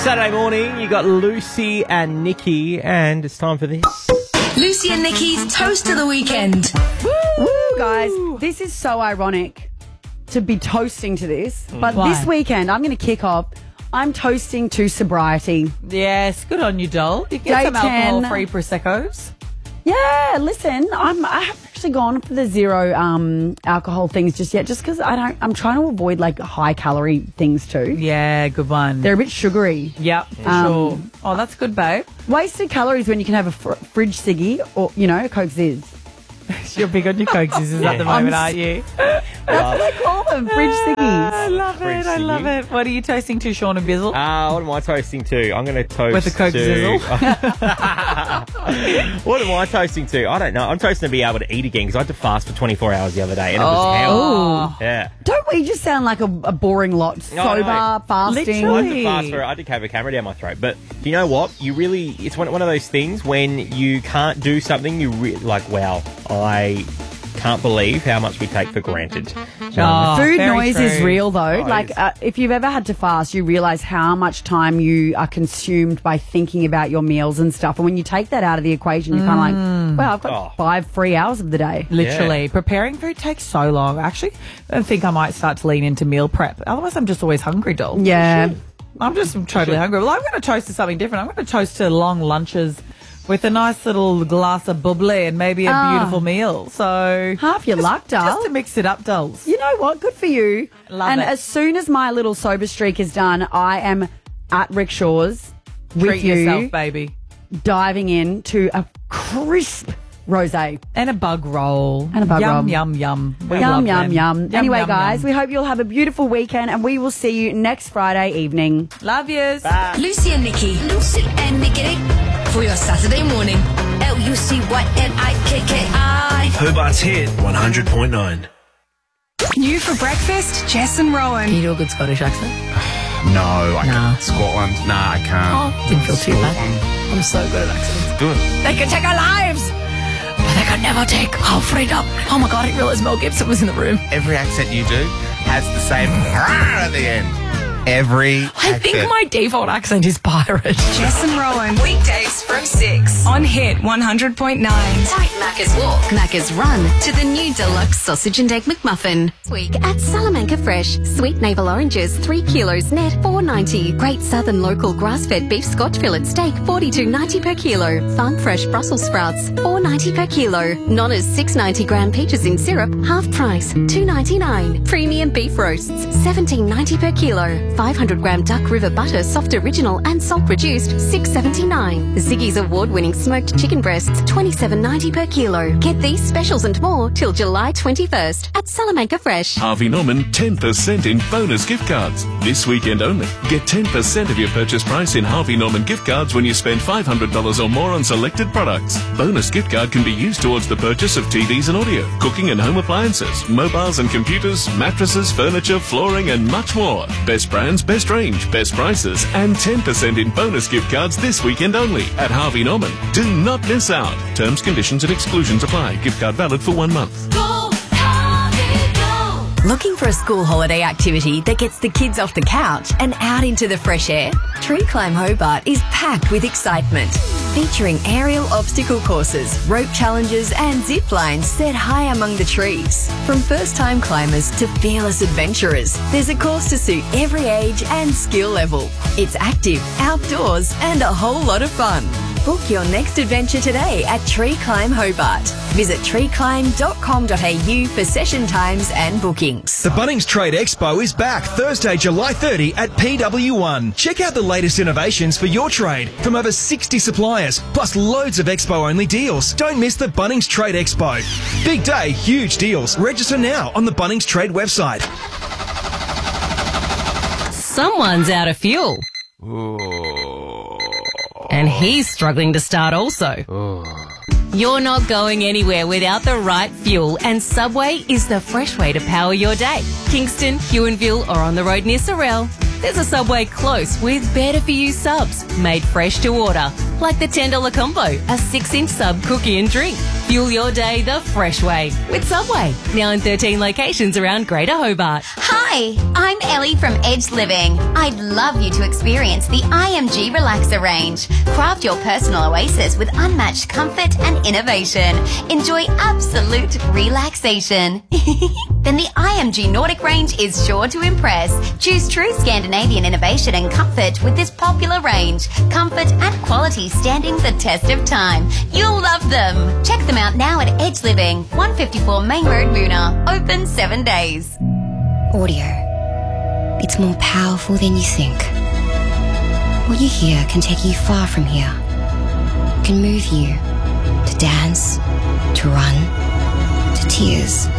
Saturday morning, you got Lucy and Nikki, and it's time for this. Lucy and Nikki's Toast of the Weekend. Woo, guys. This is so ironic to be toasting to this. But this weekend, I'm going to kick off. I'm toasting to sobriety. Yes, good on you, doll. You get Day some 10. alcohol-free Prosecco's. Yeah, listen, I haven't actually gone for the zero alcohol things just yet, just because I'm trying to avoid like high calorie things too. Yeah, good one. They're a bit sugary. Yep, for sure. Oh, that's good, babe. Wasted calories when you can have a fridge ciggy or, a Coke Zizz. You're big on your Coke Zizzes at the moment, aren't you? That's what I call them, fridge ciggies. I love it, I love it. What are you toasting to, Sean and Bizzle? What am I toasting to? I'm going to toast With a Coke to... Zizzle? What am I toasting to? I don't know. I'm toasting to be able to eat again because I had to fast for 24 hours the other day and it was hell. Yeah. Don't we just sound like a boring lot? Sober, fasting. Literally. I did have a camera down my throat. But do you know what? It's one of those things when you can't do something, wow, I can't believe how much we take for granted. Food noise true. is real, though. If you've ever had to fast, you realise how much time you are consumed by thinking about your meals and stuff. And when you take that out of the equation, you're kind of like, well, I've got 5 free hours of the day. Literally. Yeah. Preparing food takes so long. Actually, I think I might start to lean into meal prep. Otherwise, I'm just always hungry, doll. Yeah. I'm just totally hungry. Well, I'm going to toast to something different. I'm going to toast to long lunches with a nice little glass of bubbly and maybe a beautiful meal. So half your luck, doll. Just to mix it up, dolls. You know what? Good for you. Love it. As soon as my little sober streak is done, I am at Rickshaws with Treat you, yourself, baby. diving into a crisp rosé. And a bug roll. And a bug roll. Yum, yum, yum. We Yum, love yum, them. yum. Anyway, yum, guys, yum. we hope you'll have a beautiful weekend and we will see you next Friday evening. Love yous. Bye. Lucy and Nikki. Lucy and Nikki. For your Saturday morning. LUCYNIKKI. Hobart's Hit 100.9. New for breakfast, Jess and Rowan. Can you do a good Scottish accent? No, I can't. Scotland. Nah, I can't. Oh, didn't feel too bad. I'm so good at accents. Do it. They can take our lives, but they can never take our freedom. Oh my God, I didn't realise Mel Gibson was in the room. Every accent you do has the same at the end. I think my default accent is pirate. Jess and Rowan. Weekdays from 6 on Hit 100.9. Take Macca's Walk, Macca's Run to the new deluxe sausage and egg McMuffin. This week at Salamanca Fresh, sweet navel oranges, 3 kilos net, $4.90. Great Southern local grass-fed beef Scotch fillet steak, $42.90 per kilo. Farm fresh Brussels sprouts, $4.90 per kilo. Nonna's 690 gram peaches in syrup, half price, $2.99. Premium beef roasts, $17.90 per kilo. 500 gram Duck River butter, soft original and salt reduced, $6.79. Ziggy's award-winning smoked chicken breasts, $27.90 per kilo. Get these specials and more till July 21st at Salamanca Fresh. Harvey Norman 10% in bonus gift cards. This weekend only. Get 10% of your purchase price in Harvey Norman gift cards when you spend $500 or more on selected products. Bonus gift card can be used towards the purchase of TVs and audio, cooking and home appliances, mobiles and computers, mattresses, furniture, flooring and much more. Best brands, best range, best prices and 10% in bonus gift cards this weekend only at Harvey Norman. Do not miss out. Terms, conditions and exclusions apply. Gift card valid for 1 month. Looking for a school holiday activity that gets the kids off the couch and out into the fresh air? Tree Climb Hobart is packed with excitement. Featuring aerial obstacle courses, rope challenges and zip lines set high among the trees. From first-time climbers to fearless adventurers, there's a course to suit every age and skill level. It's active, outdoors and a whole lot of fun. Book your next adventure today at Tree Climb Hobart. Visit treeclimb.com.au for session times and bookings. The Bunnings Trade Expo is back Thursday, July 30 at PW1. Check out the latest innovations for your trade from over 60 suppliers, plus loads of Expo-only deals. Don't miss the Bunnings Trade Expo. Big day, huge deals. Register now on the Bunnings Trade website. Someone's out of fuel. And he's struggling to start also. You're not going anywhere without the right fuel, and Subway is the fresh way to power your day. Kingston, Huonville or on the road near Sorrel. There's a Subway close with better-for-you subs made fresh to order, like the $10 combo, a 6-inch sub cookie and drink. Fuel your day the fresh way with Subway. Now in 13 locations around Greater Hobart. Hi, I'm Ellie from Edge Living. I'd love you to experience the IMG Relaxer range. Craft your personal oasis with unmatched comfort and innovation. Enjoy absolute relaxation. Then the IMG Nordic range is sure to impress. Choose true Scandinavian innovation and comfort with this popular range. Comfort and quality standing the test of time. You'll love them. Check them out now at Edge Living, 154 Main Road, Moona. Open 7 days. Audio. It's more powerful than you think. What you hear can take you far from here. Can move you to dance, to run, to tears.